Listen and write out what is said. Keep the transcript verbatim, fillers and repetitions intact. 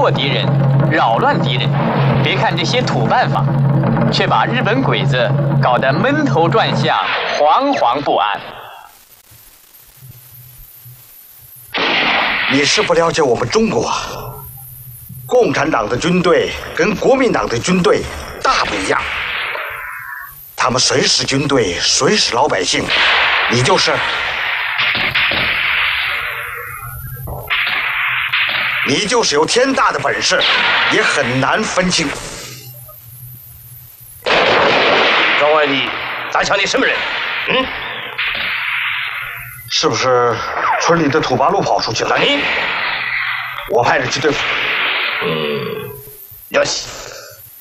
迫敌人，扰乱敌人。别看这些土办法，却把日本鬼子搞得闷头转向，惶惶不安。 你是不了解我们中国，共产党的军队跟国民党的军队大不一样。他们谁是军队，谁是老百姓，你就是。你就是有天大的本事，也很难分清。 张外弟，咱乡里什么人？嗯， 是不是村里的土八路跑出去了？ 那你， 我派人去对付。 嗯，要西。